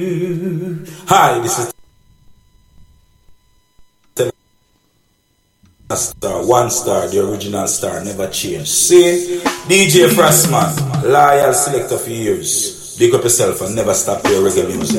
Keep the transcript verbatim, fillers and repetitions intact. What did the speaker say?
Hi, this is Star, one star, the original star, never change. See, D J Frostman, loyal selector for years. Big up yourself and never stop your reggae music.